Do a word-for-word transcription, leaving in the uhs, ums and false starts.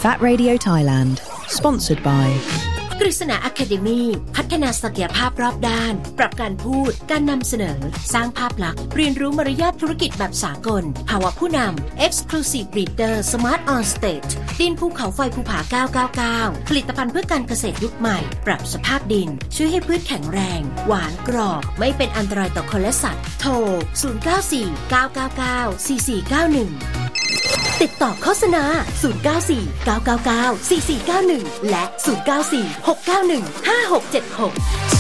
V A T Radio Thailand Sponsored by กฤษณา Academy พัฒนาศักยภาพรอบด้านปรับการพูดการนำเสนอสร้างภาพลักษณ์เรียนรู้มารยาทธุรกิจแบบสากลภาวะผู้นำ Exclusive Breeder Smart on Stage ดินภูเขาไฟภูผาเก้าเก้าเก้าผลิตภัณฑ์เพื่อการเกษตรยุคใหม่ปรับสภาพดินช่วยให้พืชแข็งแรงหวานกรอบไม่เป็นอันตรายต่อคนและสัตว์โทรศูนย์ เก้า สี่ เก้า เก้า เก้า สี่ สี่ เก้า หนึ่งติดต่อโฆษณาศูนย์ เก้า สี่ เก้า เก้า เก้า สี่ สี่ เก้า หนึ่งและศูนย์ เก้า สี่ หก เก้า หนึ่ง ห้า หก เจ็ด หก